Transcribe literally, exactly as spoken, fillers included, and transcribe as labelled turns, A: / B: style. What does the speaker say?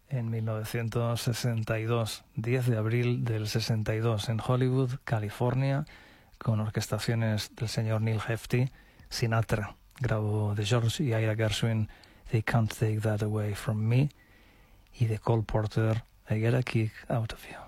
A: en mil novecientos sesenta y dos, diez de abril del sesenta y dos, en Hollywood, California, con orquestaciones del señor Neil Hefti. Sinatra grabó de George y Ira Gershwin They Can't Take That Away From Me, y de Cole Porter I Get a Kick Out of You.